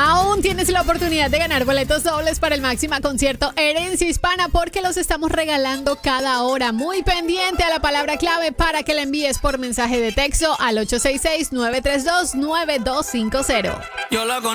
Aún tienes la oportunidad de ganar boletos dobles para el Máxima Concierto Herencia Hispana porque los estamos regalando cada hora. Muy pendiente a la palabra clave para que la envíes por mensaje de texto al 866-932-9250.